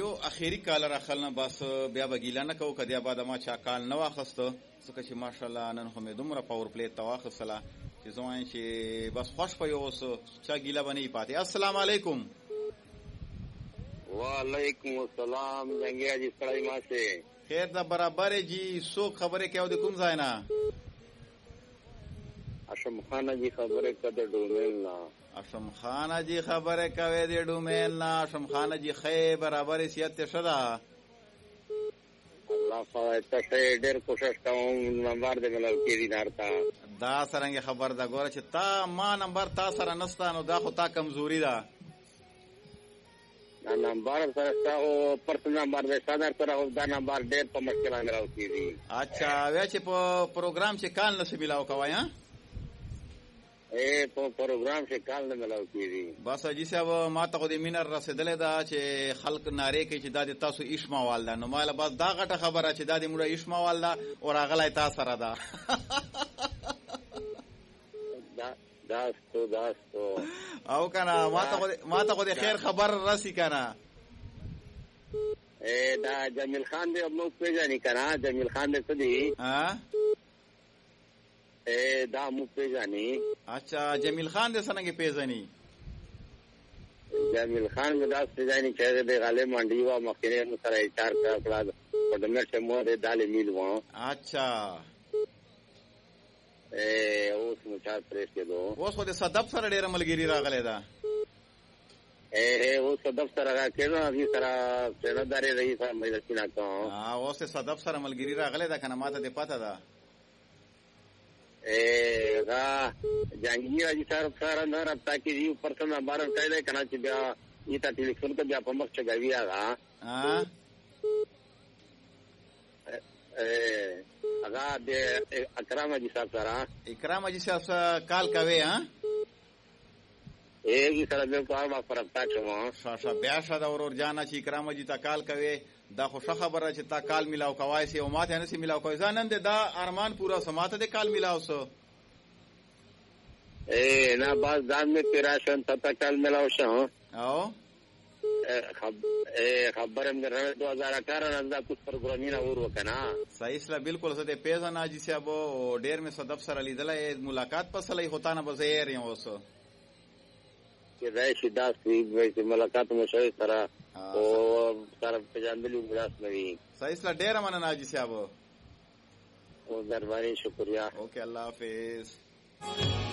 یو اخیری کال راخلنه بس بیا به ګیله نه کوو که دیا بعد ما چا کال نه واخسته ځکه چې ماشاءالله نن خو مې دومره پاور پلی ته واخیستله چې زه وایم چې بس خوښ په یو اوس چا ګیله به نه وي پاتې. السلام علیکم. وعلیکم السلام. جنگیا جی سړی ما سے خیر دا برابر جی. څوک خبرې کوي د کوم ځای نه؟ اشم خان جی خبرې کده ډومین نه. اشم خان جی خبرې کوي د ډومین نه. اشم خان جی خیر برابر سیادت شده. الله خدای ته ډېر کوشش کوم نمبر دې ملو کېږي درته. دا څرنګه خبر ده ګوره چې تا ما نمبر تا سره نسته نو دا خو تا کمزوري ده. دا نمبر سره ستا او پرسنل نمبر دی ستا در سره دا نمبر ډېر په مشکل باندې راوکېږي. اچھا ویا چې په پروګرام چې کال نه ملاو کوای ها په پروګرام کې کال نه ملاو کېږي. بس اجي صاحب ما ته خو دې مینر رسېدلې ده چې خلک نارې کوي چې دا د تاسو ایشماوال ده. نو ماله بس دا غټه خبره چې دا د موږ ایشماوال ده او راغلی تا سره ده. داستو او کنه ما ته خو د خیر خبر رسی کنه. دا جمیل خان دی موږ پیژنې کنه. جمیل خان دی څه دی؟ دا موږ پیژنې. اچھا جمیل خان دی څنګه پیژنې؟ جمیل خان مې داس پیژنې چې د غالب منډي وا مخکې مو سره چار کړه په دمر چې مو د دالې میل و. اچھا اوس مو چار پریس کې دو. اوس خو د صدب سره ډېره ملګري راغلی ده. اوس صدب سره راکېږه دې سره سردارې رئیس مې رسینا کوم. اوس صدب سره ملګري راغلی ده کنه ماته دې پته ده. دا جنگی راځي سره نه رابطه کېږي پرسنل نمبر ورکړی دی کنه چې بیا یې تا ټلیفون ته بیا په مخ چګوي هغه هغه د اکرام حاجي صاحب سره. اکرام حاجي صاحب سره کال کوي ها؟ یې سره به کار ما پرتا کوم. شاشه بیا شاده ورور جانا چې اکرام حاجي تا کال کوي دا خو ښه خبره چې تا کال ملاو کوای سي او ماته نه سي ملاو کوي. ځان نن دا ارمان پورا سماته د کال ملاو سو. نه باز ځان می پیراشن تا کال ملاو شو. او خبرم در 2018 نه کوم پروګرامینه ور وکنه. صحیح سره بالکل څه د پیژن حاجي صاحب او ډیر می صدف سره لیدلې ملاقات پسلې هوتا نه بزیر یم اوسه چې راشي دا چې ملاقات مو شوي سره او سره پېژندلو ملاس نوي. صحیح سره ډیر مننه حاجي صاحب او درباري شکریا. اوکے الله حافظ.